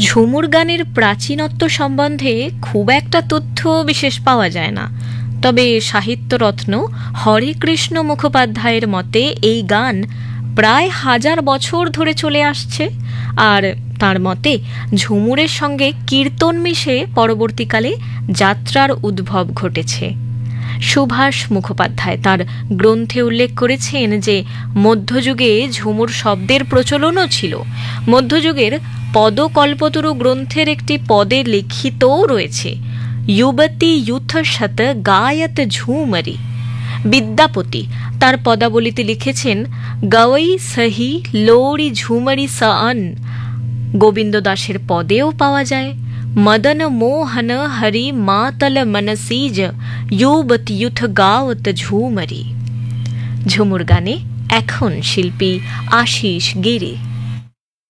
ঝুমুর গানের প্রাচীনত্ব সম্বন্ধে খুব একটা তথ্য বিশেষ পাওয়া যায় না, তবে সাহিত্যরত্ন হরেকৃষ্ণ মুখোপাধ্যায়ের মতে এই গান প্রায় 1000 বছর ধরে চলে আসছে। আর তার মতে ঝুমুরের সঙ্গে কীর্তন মিশে পরবর্তীকালে যাত্রার উদ্ভব ঘটেছে। সুভাষ মুখোপাধ্যায় তার গ্রন্থে উল্লেখ করেছেন যে মধ্যযুগে ঝুমুর শব্দের প্রচলনও ছিল। মধ্যযুগের পদকল্পতরু গ্রন্থের একটি পদে লিখিতও রয়েছে, युवती यूथ शत गायत झूमरी। বিদ্যাপতি তার পদাবলিতে লিখেছেন, গাওয়াই সহি লোড়ি ঝুমরি সান। গোবিন্দ দাসের পদেও পাওয়া যায়, মদন মোহন হরি মাতল মনসীজ युवत यूथ गावत झूमरी। ঝুমুর গানে এখন শিল্পী আশিস গিরি।